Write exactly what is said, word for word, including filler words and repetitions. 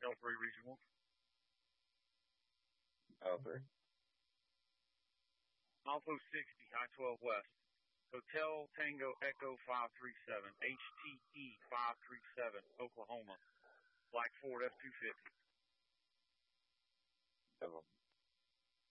L three Regional. L three. Alpo sixty, I twelve West. Hotel Tango Echo five three seven, H T E five three seven, Oklahoma. Black Ford F two fifty. Seven.